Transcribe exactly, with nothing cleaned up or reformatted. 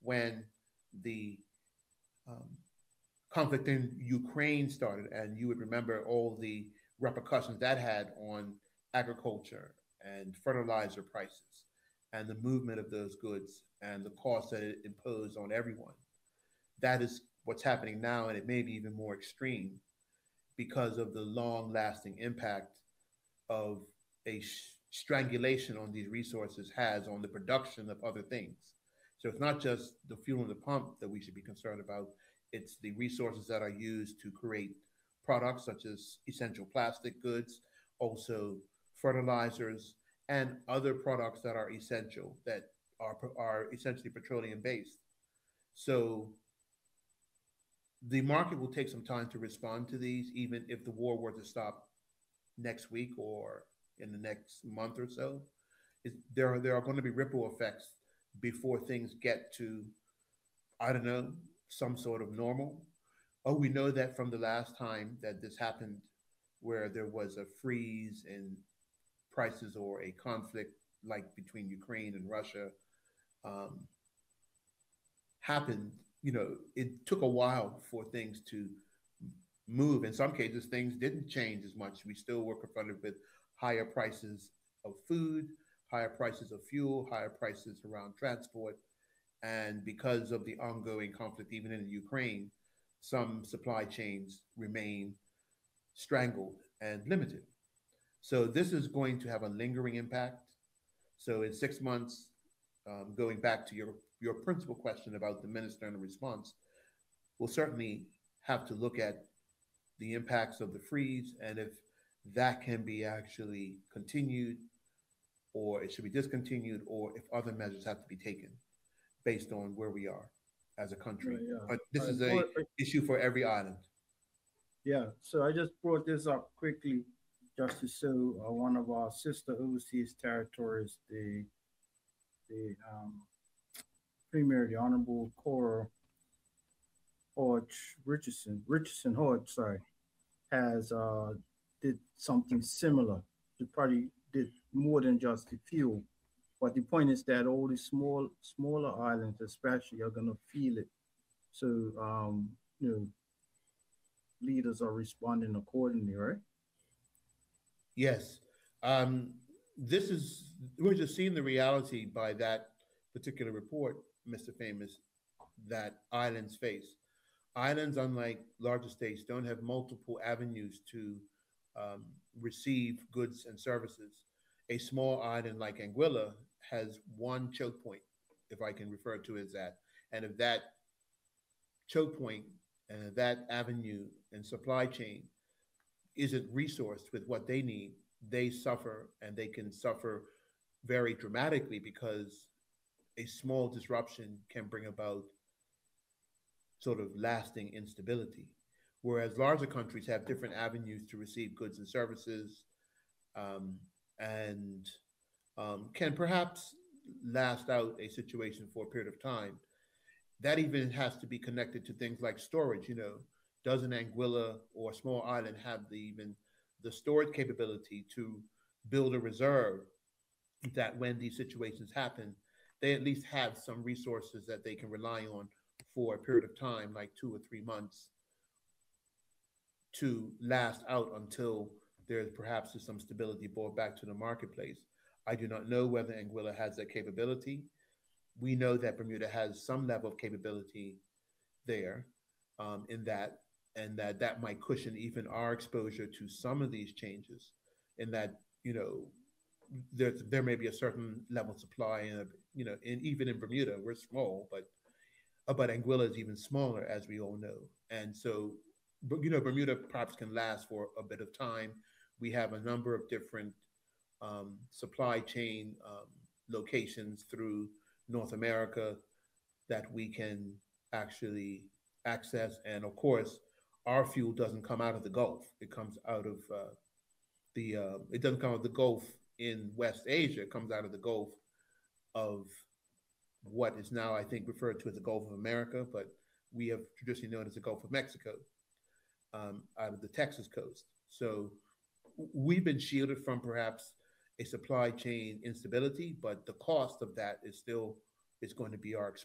when the um, conflict in Ukraine started, and you would remember all the repercussions that had on agriculture and fertilizer prices and the movement of those goods and the cost that it imposed on everyone. That is what's happening now, and it may be even more extreme because of the long lasting impact of a strangulation on these resources has on the production of other things. So it's not just the fuel in the pump that we should be concerned about, it's the resources that are used to create products such as essential plastic goods, also fertilizers, and other products that are essential that are, are essentially petroleum based. So the market will take some time to respond to these, even if the war were to stop next week or in the next month or so. It, there are there are going to be ripple effects before things get to, I don't know, some sort of normal. Oh, we know that from the last time that this happened, where there was a freeze in prices or a conflict like between Ukraine and Russia, um, happened. You know, it took a while for things to move. In some cases, things didn't change as much. We still were confronted with higher prices of food, higher prices of fuel, higher prices around transport. And because of the ongoing conflict, even in Ukraine, some supply chains remain strangled and limited. So this is going to have a lingering impact. So in six months, um, going back to your, your principal question about the minister and the response, we'll certainly have to look at the impacts of the freeze and if that can be actually continued or it should be discontinued or if other measures have to be taken based on where we are as a country. Right, yeah. But this I is a brought, issue for every island. yeah, so I just brought this up quickly just to show uh, one of our sister overseas territories, the the um, Premier, the Honorable Cora Hodge Richardson, Richardson Hodge, sorry, has uh, did something similar. She probably did more than just the fuel. But the point is that all the small, smaller islands, especially, are gonna feel it. So, um, you know, leaders are responding accordingly, right? Yes. Um, this is, we're just seeing the reality by that particular report, mister Famous, that islands face. Islands, unlike larger states, don't have multiple avenues to um, receive goods and services. A small island like Anguilla has one choke point, if I can refer to it as that. And if that choke point and that avenue and supply chain isn't resourced with what they need, they suffer and they can suffer very dramatically because a small disruption can bring about sort of lasting instability. Whereas larger countries have different avenues to receive goods and services um, and um, can perhaps last out a situation for a period of time. That even has to be connected to things like storage. You know, does an Anguilla or a small island have the even the storage capability to build a reserve that when these situations happen, they at least have some resources that they can rely on for a period of time, like two or three months, to last out until there's perhaps some stability brought back to the marketplace. I do not know whether Anguilla has that capability. We know that Bermuda has some level of capability there um, in that, and that that might cushion even our exposure to some of these changes. In that, you know, there there may be a certain level of supply, and you know, and even in Bermuda, we're small, but uh, but Anguilla is even smaller, as we all know, and so, but you know, Bermuda perhaps can last for a bit of time. We have a number of different um, supply chain um, locations through North America that we can actually access. And of course, our fuel doesn't come out of the Gulf. It comes out of uh, the, uh, it doesn't come out of the Gulf in West Asia. It comes out of the Gulf of what is now, I think, referred to as the Gulf of America, but we have traditionally known as the Gulf of Mexico, um, out of the Texas coast. So we've been shielded from perhaps a supply chain instability, but the cost of that is still is going to be our